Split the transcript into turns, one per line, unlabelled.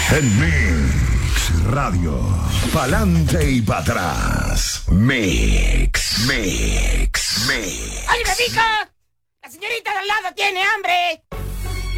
En Mix Radio. Pa'lante y para atrás. Mix.
¡Oye, Bebico! La señorita de al lado tiene hambre.